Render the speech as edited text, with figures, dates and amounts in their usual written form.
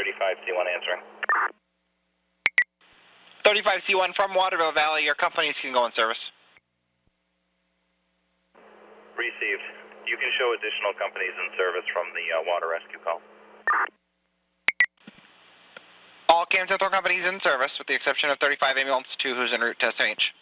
35C1 answering. 35C1 from Waterville Valley, your companies can go in service. Received. You can show additional companies in service from the water rescue call. All Kansas Central companies in service, with the exception of 35 Ambulance 2, who's en route to SMH.